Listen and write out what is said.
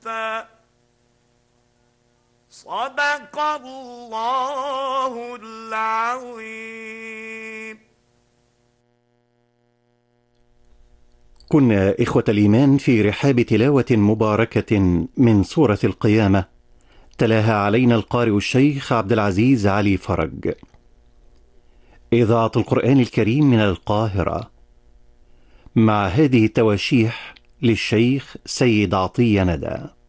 صدق الله العظيم. كنا إخوة الإيمان في رحاب تلاوة مباركة من سورة القيامة، تلاها علينا القارئ الشيخ عبد العزيز علي فرج. إذاعة القرآن الكريم من القاهرة، مع هذه التواشيح للشيخ سيد عطية ندى.